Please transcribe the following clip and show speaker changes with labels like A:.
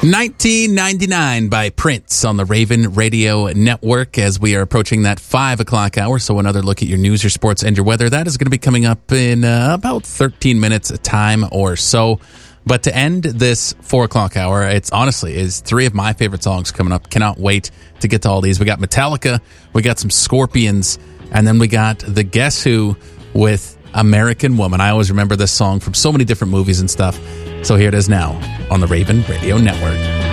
A: 1999 by Prince on the Raven Radio Network as we are approaching that 5 o'clock hour. So another look at your news, your sports, and your weather. That is going to be coming up in about 13 minutes time or so. But to end this 4 o'clock hour, it's honestly is three of my favorite songs coming up. Cannot wait to get to all these. We got Metallica, we got some Scorpions, and then we got the Guess Who with American Woman. I always remember this song from so many different movies and stuff. So here it is now on the Raven Radio Network.